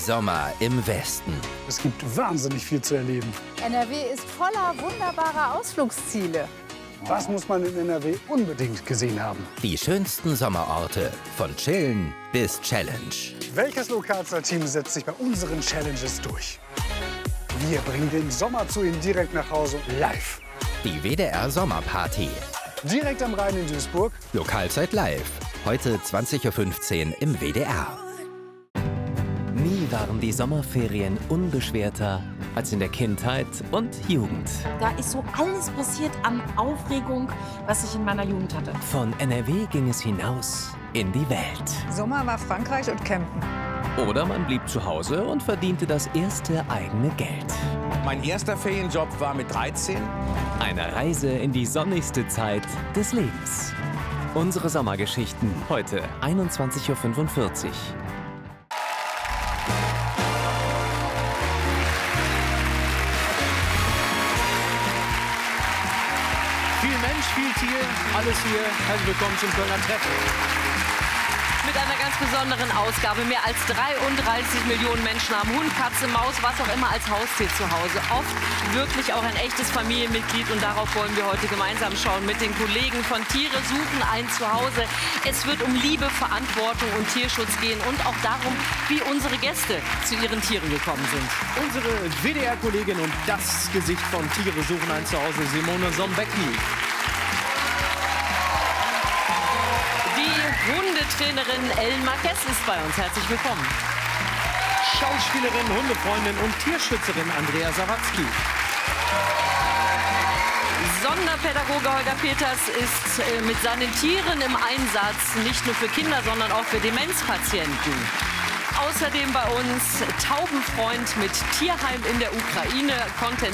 Sommer im Westen. Es gibt wahnsinnig viel zu erleben. NRW ist voller wunderbarer Ausflugsziele. Was muss man in NRW unbedingt gesehen haben? Die schönsten Sommerorte, von Chillen bis Challenge. Welches Lokalteam setzt sich bei unseren Challenges durch? Wir bringen den Sommer zu Ihnen direkt nach Hause, live. Die WDR Sommerparty. Direkt am Rhein in Duisburg. Lokalzeit live. Heute 20:15 Uhr im WDR. Nie waren die Sommerferien unbeschwerter als in der Kindheit und Jugend. Da ist so alles passiert an Aufregung, was ich in meiner Jugend hatte. Von NRW ging es hinaus in die Welt. Sommer war Frankreich und Campen. Oder man blieb zu Hause und verdiente das erste eigene Geld. Mein erster Ferienjob war mit 13. Eine Reise in die sonnigste Zeit des Lebens. Unsere Sommergeschichten heute 21:45 Uhr. Viel Mensch, viel Tier, alles hier. Herzlich willkommen zum Kölner Treffen. Mit einer ganz besonderen Ausgabe. Mehr als 33 Millionen Menschen haben Hund, Katze, Maus, was auch immer als Haustier zu Hause. Oft wirklich auch ein echtes Familienmitglied. Und darauf wollen wir heute gemeinsam schauen mit den Kollegen von Tiere suchen ein Zuhause. Es wird um Liebe, Verantwortung und Tierschutz gehen und auch darum, wie unsere Gäste zu ihren Tieren gekommen sind. Unsere WDR-Kollegin und das Gesicht von Tiere suchen ein Zuhause, Simone Sombecki. Hundetrainerin Ellen Marquez ist bei uns. Herzlich willkommen. Schauspielerin, Hundefreundin und Tierschützerin Andrea Sawatzki. Sonderpädagoge Holger Peters ist mit seinen Tieren im Einsatz, nicht nur für Kinder, sondern auch für Demenzpatienten. Außerdem bei uns Taubenfreund mit Tierheim in der Ukraine, Content